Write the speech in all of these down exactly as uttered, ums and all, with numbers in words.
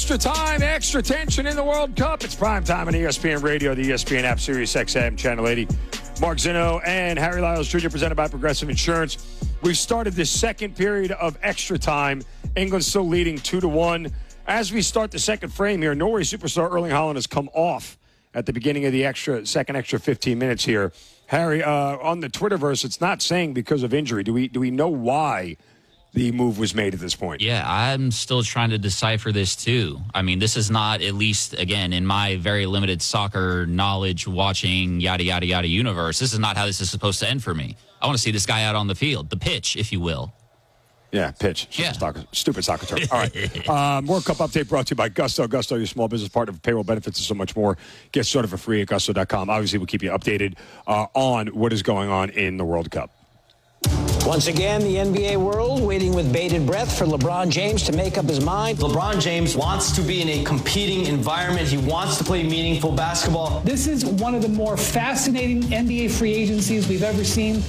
Extra time, extra tension in the World Cup. It's prime time on E S P N Radio, the E S P N app, Sirius X M, Channel eighty. Mark Zinno and Harry Lyles Junior presented by Progressive Insurance. We've started this second period of extra time. England still leading two to one. As we start the second frame here, Norway superstar Erling Haaland has come off at the beginning of the extra second extra fifteen minutes here. Harry, uh, on the Twitterverse, it's not saying because of injury. Do we do we know why the move was made at this point? Yeah, I'm still trying to decipher this too. I mean, this is not, at least, again, in my very limited soccer knowledge, watching, yada, yada, yada universe, this is not how this is supposed to end for me. I want to see this guy out on the field, the pitch, if you will. Yeah, pitch. Yeah. Soccer, stupid soccer term. All right. um, World Cup update brought to you by Gusto. Gusto, your small business partner for payroll benefits and so much more. Get started for free at gusto dot com. Obviously, we'll keep you updated uh, on what is going on in the World Cup. Once again, the N B A world waiting with bated breath for LeBron James to make up his mind. LeBron James wants to be in a competing environment. He wants to play meaningful basketball. This is one of the more fascinating N B A free agencies we've ever seen.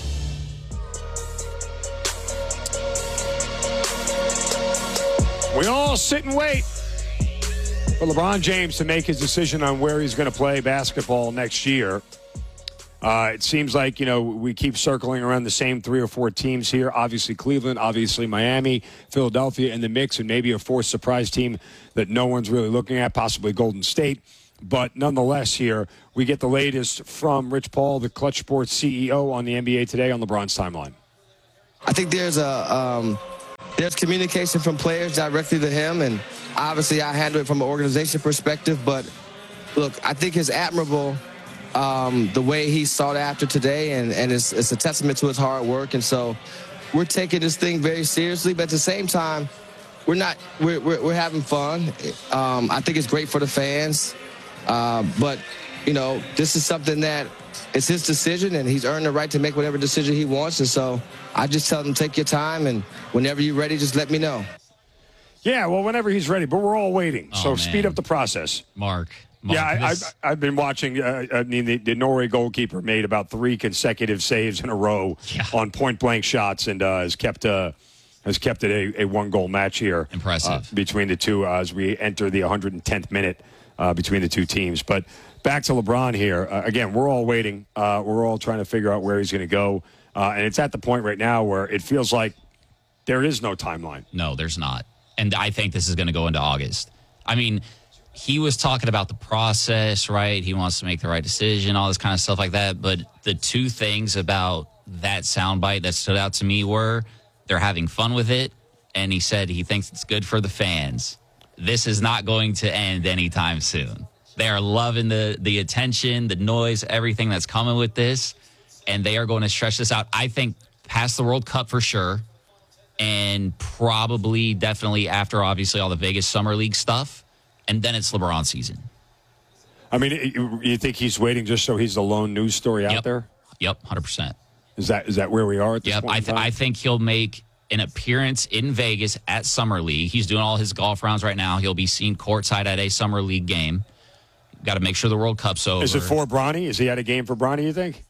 We all sit and wait for LeBron James to make his decision on where he's going to play basketball next year. Uh, it seems like, you know, we keep circling around the same three or four teams here. Obviously Cleveland, obviously Miami, Philadelphia in the mix, and maybe a fourth surprise team that no one's really looking at, possibly Golden State. But nonetheless here, we get the latest from Rich Paul, the Clutch Sports C E O on the N B A Today on LeBron's timeline. I think there's a um, there's communication from players directly to him, and obviously I handle it from an organization perspective. But, look, I think it's admirable Um, the way he sought after today, and, and it's, it's a testament to his hard work. And so we're taking this thing very seriously, but at the same time, we're not, we're, we're, we're having fun. Um, I think it's great for the fans. Uh, but, you know, this is something that it's his decision, and he's earned the right to make whatever decision he wants. And so I just tell him, take your time, and whenever you're ready, just let me know. Yeah, well, whenever he's ready, but we're all waiting. Oh, so man. speed up the process. Mark. Mark yeah, I, this... I've, I've been watching. Uh, I mean, the, the Norway goalkeeper made about three consecutive saves in a row yeah. on point-blank shots, and uh, has kept uh, has kept it a, a one-goal match here. Impressive. Uh, between the two uh, as we enter the one hundred tenth minute uh, between the two teams. But back to LeBron here. Uh, again, we're all waiting. Uh, we're all trying to figure out where he's going to go. Uh, and it's at the point right now where it feels like there is no timeline. No, there's not. And I think this is going to go into August. I mean, he was talking about the process, right? He wants to make the right decision, all this kind of stuff like that. But the two things about that soundbite that stood out to me were they're having fun with it, and he said he thinks it's good for the fans. This is not going to end anytime soon. They are loving the the attention, the noise, everything that's coming with this, and they are going to stretch this out, I think, past the World Cup for sure, and probably definitely after, obviously, all the Vegas Summer League stuff. And then it's LeBron season. I mean, you think he's waiting just so he's the lone news story out yep. there? Yep, one hundred percent. Is that is that where we are at this yep, point? I, th- I think he'll make an appearance in Vegas at Summer League. He's doing all his golf rounds right now. He'll be seen courtside at a Summer League game. Got to make sure the World Cup's over. Is it for Bronny? Is he at a game for Bronny, you think?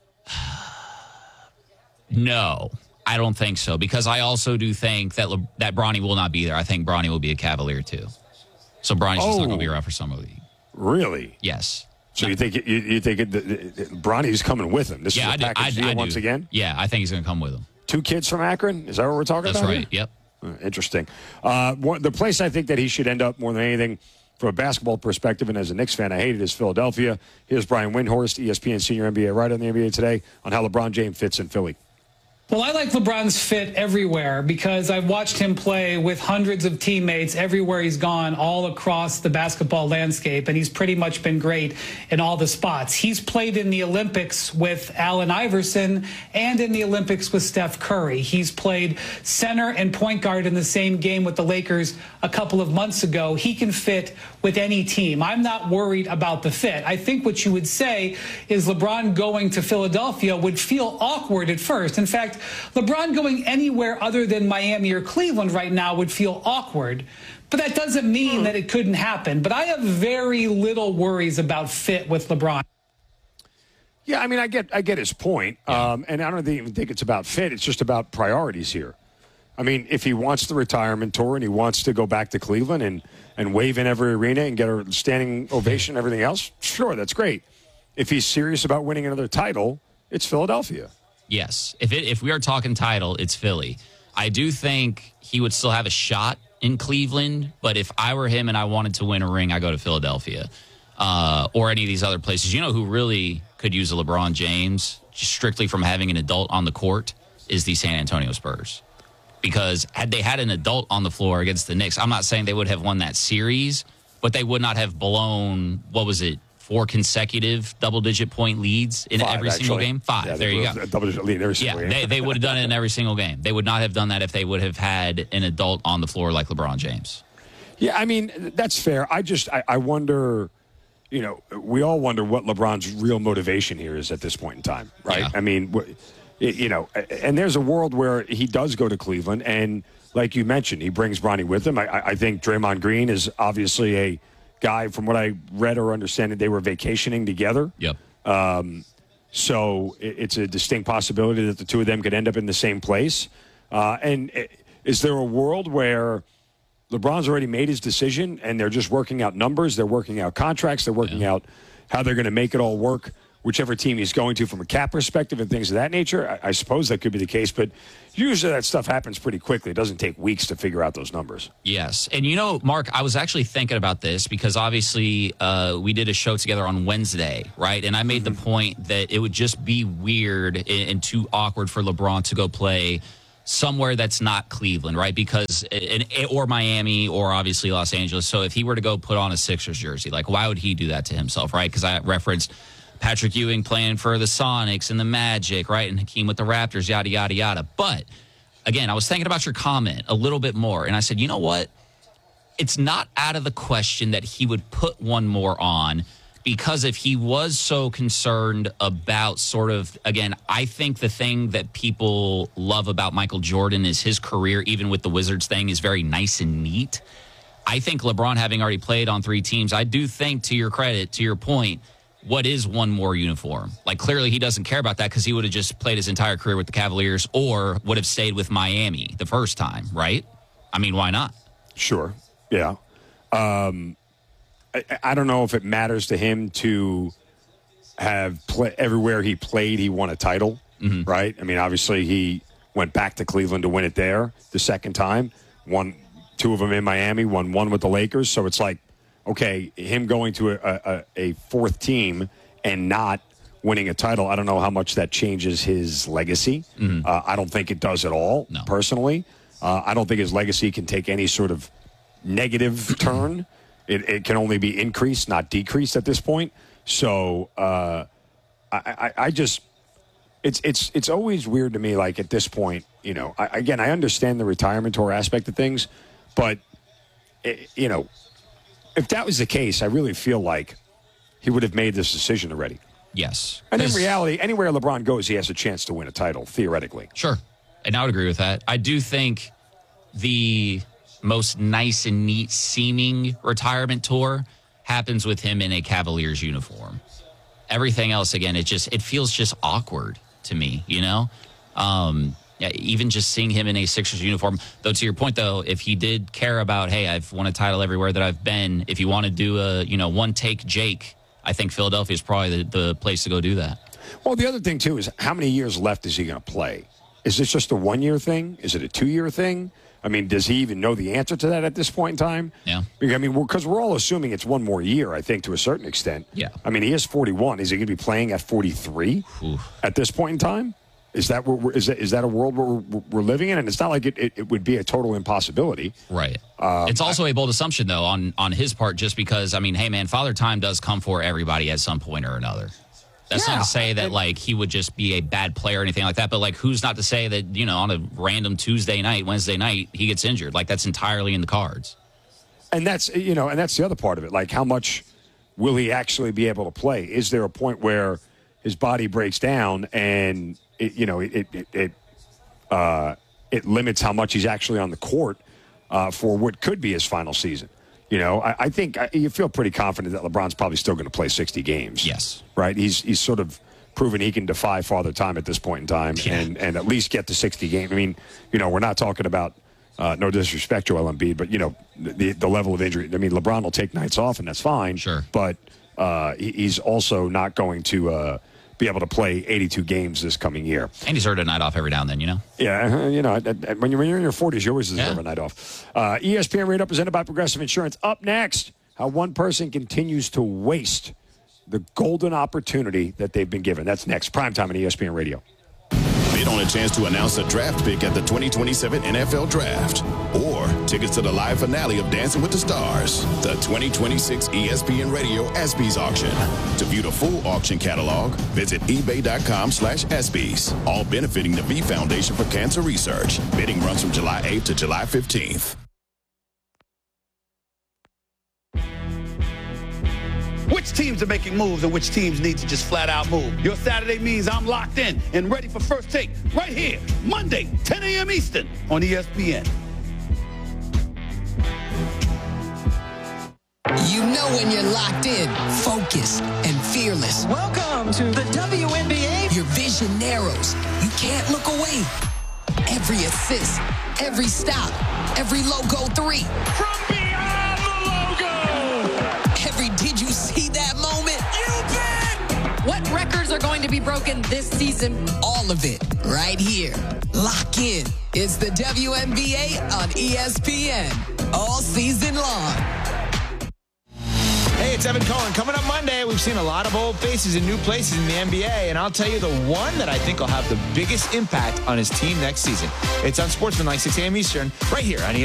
No, I don't think so. Because I also do think that Le- that Bronny will not be there. I think Bronny will be a Cavalier too. So Bronny's just oh, not going to be around for Summer League. Really? Yes. So no. you think you, you think it, it, it, Bronny's coming with him? This yeah, is a I do. package I, deal I once do. again? Yeah, I think he's going to come with him. Two kids from Akron? Is that what we're talking That's about? That's right. Here? Yep. Uh, interesting. Uh, one, the place I think that he should end up more than anything from a basketball perspective, and as a Knicks fan, I hate it, is Philadelphia. Here's Brian Windhorst, E S P N senior N B A writer on the N B A Today, on how LeBron James fits in Philly. Well, I like LeBron's fit everywhere because I've watched him play with hundreds of teammates everywhere he's gone all across the basketball landscape, and he's pretty much been great in all the spots. He's played in the Olympics with Allen Iverson and in the Olympics with Steph Curry. He's played center and point guard in the same game with the Lakers a couple of months ago. He can fit with any team. I'm not worried about the fit. I think what you would say is LeBron going to Philadelphia would feel awkward at first. In fact, LeBron going anywhere other than Miami or Cleveland right now would feel awkward. But that doesn't mean that it couldn't happen. But I have very little worries about fit with LeBron. Yeah, I mean, I get I get his point. Um, and I don't even think it's about fit. It's just about priorities here. I mean, if he wants the retirement tour and he wants to go back to Cleveland and, and wave in every arena and get a standing ovation and everything else, sure, that's great. If he's serious about winning another title, it's Philadelphia. Yes. If it, if we are talking title, it's Philly. I do think he would still have a shot in Cleveland, but if I were him and I wanted to win a ring, I go to Philadelphia uh, or any of these other places. You know who really could use a LeBron James, just strictly from having an adult on the court, is the San Antonio Spurs. Because had they had an adult on the floor against the Knicks, I'm not saying they would have won that series, but they would not have blown, what was it, four consecutive double-digit point leads in Five, every actually. single game? Five. Yeah, there you go. A double-digit lead in every single yeah, game. they, they would have done it in every single game. They would not have done that if they would have had an adult on the floor like LeBron James. Yeah, I mean, that's fair. I just, I, I wonder, you know, we all wonder what LeBron's real motivation here is at this point in time, right? Yeah. I mean, you know, and there's a world where he does go to Cleveland, and like you mentioned, he brings Bronny with him. I, I think Draymond Green is obviously a guy, from what I read or understand, they were vacationing together. Yep. Um, so it's a distinct possibility that the two of them could end up in the same place. Uh, and is there a world where LeBron's already made his decision and they're just working out numbers, they're working out contracts, they're working yeah. out how they're going to make it all work, whichever team he's going to from a cap perspective and things of that nature? I, I suppose that could be the case, but usually that stuff happens pretty quickly. It doesn't take weeks to figure out those numbers. Yes. And, you know, Mark, I was actually thinking about this because obviously uh, we did a show together on Wednesday, right? And I made mm-hmm. the point that it would just be weird and, and too awkward for LeBron to go play somewhere that's not Cleveland, right? Because in, or Miami or obviously Los Angeles. So if he were to go put on a Sixers jersey, like why would he do that to himself, right? Because I referenced Patrick Ewing playing for the Sonics and the Magic, right? And Hakeem with the Raptors, yada, yada, yada. But, again, I was thinking about your comment a little bit more, and I said, you know what? It's not out of the question that he would put one more on, because if he was so concerned about sort of, again, I think the thing that people love about Michael Jordan is his career, even with the Wizards thing, is very nice and neat. I think LeBron, having already played on three teams, I do think, to your credit, to your point, what is one more uniform? Like, clearly he doesn't care about that because he would have just played his entire career with the Cavaliers or would have stayed with Miami the first time, right? I mean, why not? Sure. Yeah. Um, I, I don't know if it matters to him to have play, everywhere he played, he won a title, mm-hmm. right? I mean, obviously he went back to Cleveland to win it there the second time, won two of them in Miami, won one with the Lakers. So it's like, okay, him going to a, a, a fourth team and not winning a title, I don't know how much that changes his legacy. Mm-hmm. Uh, I don't think it does at all, no. personally. Uh, I don't think his legacy can take any sort of negative turn. It, it can only be increased, not decreased at this point. So uh, I, I, I just, it's it's it's always weird to me, like at this point, you know, I, again, I understand the retirement tour aspect of things, but, it, you know, if that was the case, I really feel like he would have made this decision already. Yes. And in reality, anywhere LeBron goes, he has a chance to win a title, theoretically. Sure. And I would agree with that. I do think the most nice and neat seeming retirement tour happens with him in a Cavaliers uniform. Everything else, again, it just it feels just awkward to me, you know? Um Yeah, even just seeing him in a Sixers uniform. Though, to your point, though, if he did care about, hey, I've won a title everywhere that I've been, if you want to do a, you know, one-take Jake, I think Philadelphia is probably the, the place to go do that. Well, the other thing, too, is how many years left is he going to play? Is this just a one-year thing? Is it a two-year thing? I mean, does he even know the answer to that at this point in time? Yeah. I mean, because we're, we're all assuming it's one more year, I think, to a certain extent. Yeah. I mean, he is forty-one. Is he going to be playing at forty-three at this point in time? Is that what we're, is that is that a world where we're, we're living in? And it's not like it, it, it would be a total impossibility, right? Um, it's also a bold assumption, though, on on his part, just because I mean, hey, man, Father Time does come for everybody at some point or another. That's yeah, not to say that and, like he would just be a bad player or anything like that. But like, who's not to say that you know on a random Tuesday night, Wednesday night, he gets injured? Like that's entirely in the cards. And that's you know, and that's the other part of it. Like, how much will he actually be able to play? Is there a point where his body breaks down and It, you know, it it it, uh, it limits how much he's actually on the court uh, for what could be his final season. You know, I, I think I, you feel pretty confident that LeBron's probably still going to play sixty games. Yes, right. He's he's sort of proven he can defy Father Time at this point in time Yeah. and, and at least get to sixty games. I mean, you know, we're not talking about, uh, no disrespect to Joel Embiid, but, you know, the, the level of injury. I mean, LeBron will take nights off, and that's fine. Sure. But uh, he, he's also not going to uh, be able to play eighty-two games this coming year. And he's earned a night off every now and then, you know? Yeah, you know, when you're, when you're in your forties, you always deserve Yeah. a night off. Uh, E S P N Radio presented by Progressive Insurance. Up next, how one person continues to waste the golden opportunity that they've been given. That's next. Primetime on E S P N Radio. Bid on a chance to announce a draft pick at the twenty twenty-seven N F L Draft. Or tickets to the live finale of Dancing with the Stars. The twenty twenty-six E S P N Radio ESPYs auction. To view the full auction catalog, visit ebay.com slash ESPYs. All benefiting the V Foundation for Cancer Research. Bidding runs from July eighth to July fifteenth. Which teams are making moves and which teams need to just flat out move? Your Saturday means I'm locked in and ready for First Take right here, Monday, ten a.m. Eastern on E S P N. You know when you're locked in, focused, and fearless. Welcome to the W N B A. Your vision narrows. You can't look away. Every assist, every stop, every logo three. From beyond the logo. Every did you see that moment? You bet. What records are going to be broken this season? All of it right here. Lock in. It's the W N B A on E S P N. All season long. Hey, it's Evan Cohen. Coming up Monday, we've seen a lot of old faces in new places in the N B A, and I'll tell you the one that I think will have the biggest impact on his team next season. It's on Sportsman, like six a.m. Eastern, right here on E S P N.